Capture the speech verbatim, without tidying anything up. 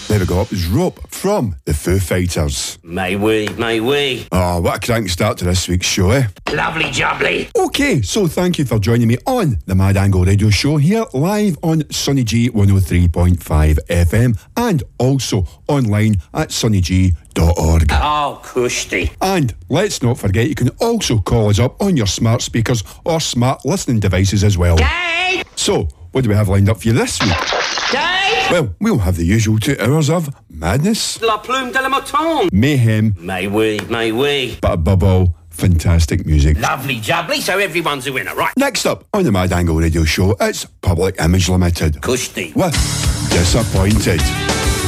There we go, it was Rope from the Foo Fighters. May we, may we. Oh, what a crank start to this week's show, eh? Lovely jubbly. Okay, so thank you for joining me on the Mad Angle Radio Show here live on Sunny G one oh three point five F M and also online at sunny g dot org. Oh, cushy. And let's not forget, you can also call us up on your smart speakers or smart listening devices as well. Dave! So, what do we have lined up for you this week? Dave! Well, we'll have the usual two hours of madness, La plume de la mouton. mayhem, May we, may we. but above all, fantastic music. Lovely jubbly, so everyone's a winner, right? Next up on the Mad Angle Radio Show, it's Public Image Limited Cushy. with Disappointed.